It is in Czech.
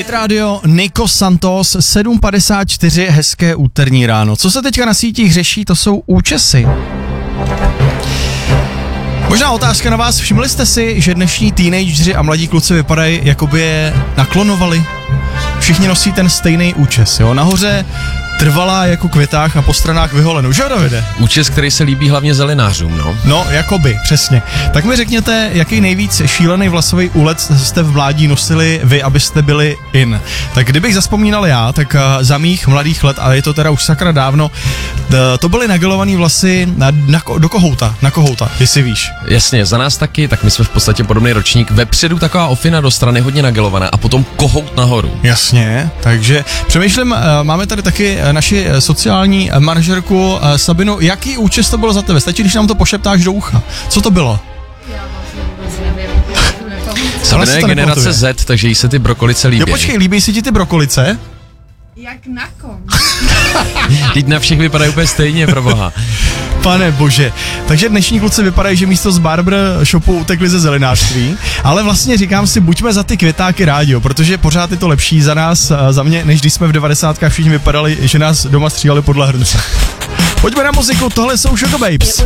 Hit Radio, Nico Santos, 7:54, hezké úterní ráno. Co se teďka na sítích řeší, to jsou účesy. Možná otázka na vás, všimli jste si, že dnešní teenageři a mladí kluci vypadají, jako by je naklonovali? Všichni nosí ten stejný účes, jo? Nahoře trvalá jako květák a po stranách vyholenou, že Davide? Účes, který se líbí hlavně zelenářům, no. No, jakoby, přesně. Tak mi řekněte, jaký nejvíc šílený vlasový úlec jste v mládí nosili vy, abyste byli in. Tak kdybych zazpomínal já, tak za mých mladých let, ale je to teda už sakra dávno, to byly nagelovaný vlasy do kohouta, na kohouta, jestli víš. Jasně, za nás taky, tak my jsme v podstatě podobný ročník. Vepředu taková ofina do strany, hodně nagelovaná a potom kohout nahoru. Jasně, takže přemýšlím, máme tady taky naši sociální manažerku Sabinu, jaký účes to bylo za tebe? Stačí, když nám to pošeptáš do ucha. Co to bylo? Já vlastně vůbec nevím. Sabina je generace Z, takže jí se ty brokolice líbí. Jo, počkej, líbí si ti ty brokolice? Jak na kom? Teď na všech vypadají úplně stejně, proboha. Pane bože. Takže dnešní kluci vypadají, že místo z barber shopu utekli ze zelenářství, ale vlastně říkám si, buďme za ty květáky rádi, protože pořád je to lepší za nás, za mě, než když jsme v 90kách všichni vypadali, že nás doma stříleli podle hrnce. Pojďme na muziku, tohle jsou Sugar Babes.